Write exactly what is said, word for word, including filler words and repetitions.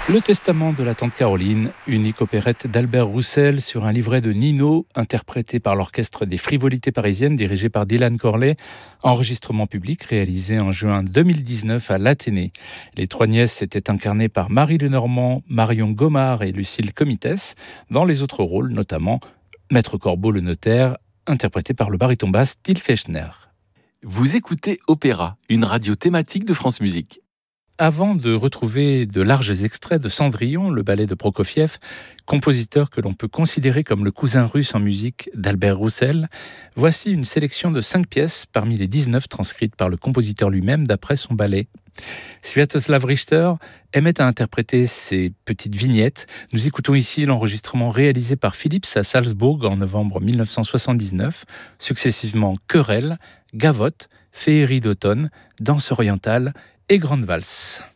Le Testament de la tante Caroline, unique opérette d'Albert Roussel sur un livret de Nino, interprété par l'Orchestre des Frivolités Parisiennes, dirigé par Dylan Corley, enregistrement public réalisé en juin deux mille dix-neuf à l'Athénée. Les trois nièces étaient incarnées par Marie Lenormand, Marion Gomard et Lucille Comitès, dans les autres rôles, notamment Maître Corbeau le notaire, interprété par le baryton basse Till Fechner. Vous écoutez Opéra, une radio thématique de France Musique. Avant de retrouver de larges extraits de Cendrillon, le ballet de Prokofiev, compositeur que l'on peut considérer comme le cousin russe en musique d'Albert Roussel, voici une sélection de cinq pièces parmi les dix-neuf transcrites par le compositeur lui-même d'après son ballet. Sviatoslav Richter aimait à interpréter ces petites vignettes. Nous écoutons ici l'enregistrement réalisé par Philips à Salzbourg en novembre dix-neuf cent soixante-dix-neuf, successivement Querelle, Gavotte, Féerie d'automne, Danse orientale et Grande valse.